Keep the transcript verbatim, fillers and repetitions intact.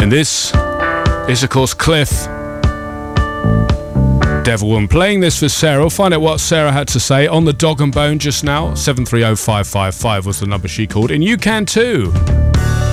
And this is, of course, Cliff. Devil Woman. Playing this for Sarah. We'll find out what Sarah had to say on the Dog and Bone just now. seven three oh five five five was the number she called. And you can too.